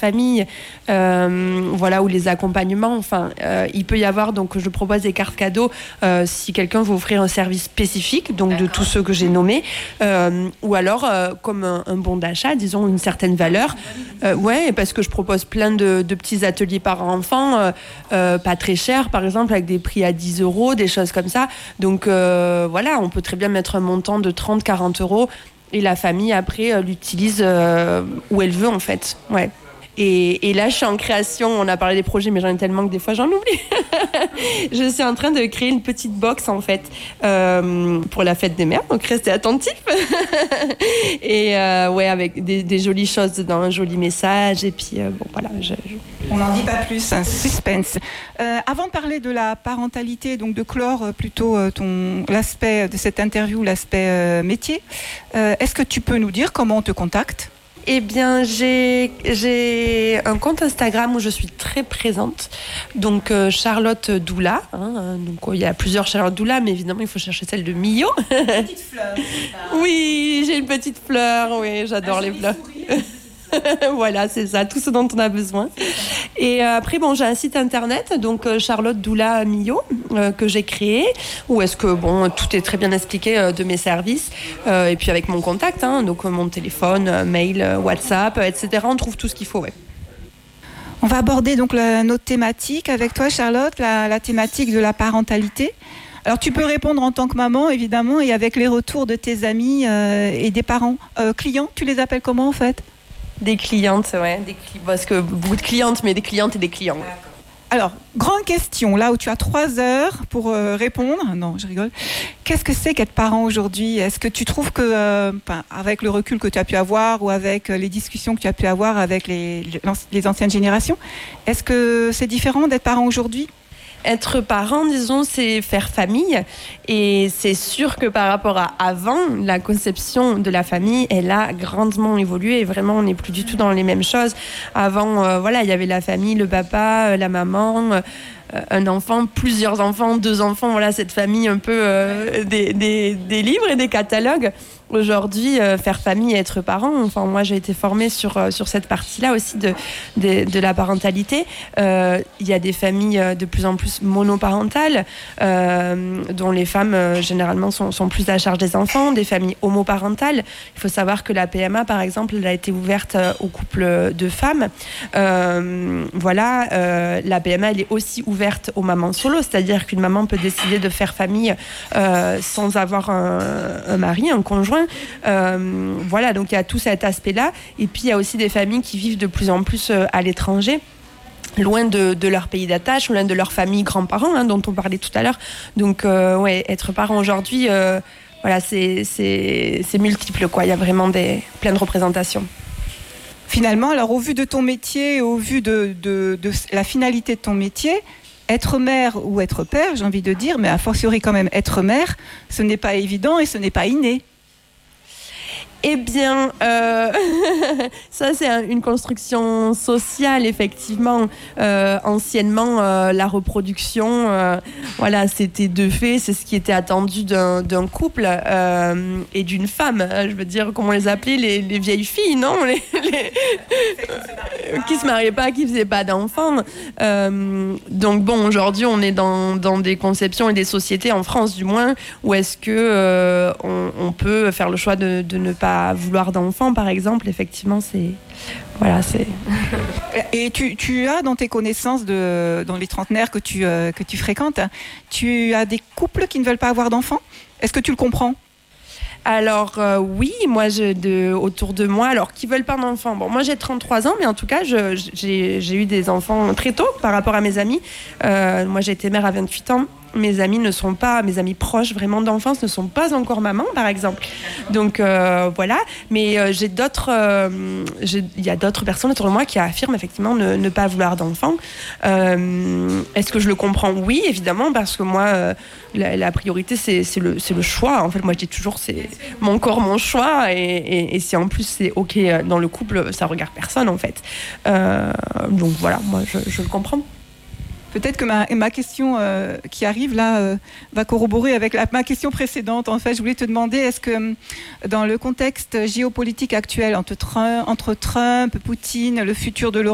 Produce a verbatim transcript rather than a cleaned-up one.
famille, euh, voilà, ou les accompagnements. Enfin, euh, il peut y avoir, donc je propose des cartes cadeaux euh, si quelqu'un veut offrir un service spécifique, donc D'accord. de tous ceux que j'ai nommés, euh, ou alors euh, comme un, un bon d'achat, disons une certaine valeur. Euh, ouais, parce que je propose plein de, de petits ateliers par enfant, euh, euh, pas très chers, par exemple, avec des prix à dix euros, des choses comme ça. Donc euh, voilà, on peut très bien mettre un montant de trente à quarante euros et la famille après euh, l'utilise euh, où elle veut en fait. Ouais. Et, et là, je suis en création. On a parlé des projets, mais j'en ai tellement que des fois, j'en oublie. Je suis en train de créer une petite box, en fait, euh, pour la fête des mères. Donc, restez attentifs. Et euh, ouais, avec des, des jolies choses dedans, un joli message. Et puis, euh, bon, voilà. Je, je... On n'en dit pas plus, un suspense. Euh, avant de parler de la parentalité, donc de clore plutôt euh, ton, l'aspect de cette interview, l'aspect euh, métier, euh, est-ce que tu peux nous dire comment on te contacte ? Eh bien, j'ai, j'ai un compte Instagram où je suis très présente. Donc, euh, Charlotte Doula. Hein, donc, il y a plusieurs Charlotte Doula, mais évidemment, il faut chercher celle de Mio. Une petite fleur. Oui, j'ai une petite fleur. Oui, j'adore les fleurs. Voilà, c'est ça, tout ce dont on a besoin. Et euh, après, bon, j'ai un site internet, donc euh, Charlotte Doula Millot, euh, que j'ai créé, où est-ce que, bon, tout est très bien expliqué euh, de mes services, euh, et puis avec mon contact, hein, donc euh, mon téléphone, euh, mail, euh, WhatsApp, euh, et cetera. On trouve tout ce qu'il faut, ouais. On va aborder donc la, notre thématique avec toi, Charlotte, la, la thématique de la parentalité. Alors, tu peux répondre en tant que maman, évidemment, et avec les retours de tes amis euh, et des parents. Euh, clients, tu les appelles comment, en fait ? Des clientes, ouais, des cli- parce que beaucoup de clientes, mais des clientes et des clients. Alors, grande question, là où tu as trois heures pour euh, répondre. Non, je rigole. Qu'est-ce que c'est qu'être parent aujourd'hui ? Est-ce que tu trouves que, euh, avec le recul que tu as pu avoir ou avec les discussions que tu as pu avoir avec les, les anciennes générations, est-ce que c'est différent d'être parent aujourd'hui ? Être parent, disons, c'est faire famille. Et c'est sûr que par rapport à avant, la conception de la famille, elle a grandement évolué. Et vraiment, on n'est plus du tout dans les mêmes choses. Avant, euh, voilà, il y avait la famille, le papa, la maman, euh, un enfant, plusieurs enfants, deux enfants. Voilà, cette famille un peu euh, des, des, des livres et des catalogues. Aujourd'hui, euh, faire famille et être parent, enfin moi j'ai été formée sur, euh, sur cette partie-là aussi de, de, de la parentalité. Euh, il y a des familles euh, de plus en plus monoparentales, euh, dont les femmes euh, généralement sont, sont plus à la charge des enfants, des familles homoparentales. Il faut savoir que la P M A par exemple, elle a été ouverte euh, aux couples de femmes. Euh, voilà, euh, la P M A elle est aussi ouverte aux mamans solo, c'est-à-dire qu'une maman peut décider de faire famille euh, sans avoir un, un mari, un conjoint. Euh, voilà, donc il y a tout cet aspect-là. Et puis il y a aussi des familles qui vivent de plus en plus euh, à l'étranger, loin de, de leur pays d'attache, loin de leur famille, grands-parents, hein, dont on parlait tout à l'heure. Donc, euh, ouais, être parent aujourd'hui, euh, voilà, c'est, c'est, c'est multiple, quoi. Il y a vraiment des, plein de représentations. Finalement, alors au vu de ton métier, au vu de, de, de la finalité de ton métier, être mère ou être père, j'ai envie de dire, mais a fortiori quand même être mère, ce n'est pas évident et ce n'est pas inné. Eh bien, euh, ça c'est un, une construction sociale, effectivement. Euh, anciennement, euh, la reproduction, euh, voilà, c'était de fait, c'est ce qui était attendu d'un, d'un couple euh, et d'une femme. Je veux dire, comment on les appelait, les, les vieilles filles, non les, les... Qui se mariaient pas, qui faisaient pas d'enfants. Euh, donc bon, aujourd'hui, on est dans, dans des conceptions et des sociétés, en France du moins, où est-ce que euh, on, on peut faire le choix de, de ne pas vouloir d'enfants, par exemple. Effectivement, c'est... Voilà, c'est... Et tu, tu as dans tes connaissances, de, dans les trentenaires que tu, euh, que tu fréquentes, tu as des couples qui ne veulent pas avoir d'enfants ? Est-ce que tu le comprends ? Alors euh, oui, moi je, de, autour de moi, alors qui veulent pas d'enfants. Bon, moi j'ai trente-trois ans, mais en tout cas je, j'ai, j'ai eu des enfants très tôt par rapport à mes amis. Euh, moi j'ai été mère à vingt-huit ans. Mes amis ne sont pas, mes amis proches vraiment d'enfance ne sont pas encore mamans, par exemple. Donc euh, voilà. Mais euh, j'ai d'autres, euh, j'ai, il y a d'autres personnes autour de moi qui affirment effectivement ne, ne pas vouloir d'enfants. Euh, est-ce que je le comprends ? Oui, évidemment, parce que moi, euh, la, la priorité c'est, c'est le, c'est le choix. En fait, moi je dis toujours c'est mon corps, mon choix, et, et, et si en plus c'est ok dans le couple, ça regarde personne en fait. Euh, donc voilà, moi je, je le comprends. Peut-être que ma, ma question euh, qui arrive là euh, va corroborer avec la, ma question précédente. En fait, je voulais te demander, est-ce que dans le contexte géopolitique actuel entre Trump, entre Trump, Poutine, le futur de l'Europe,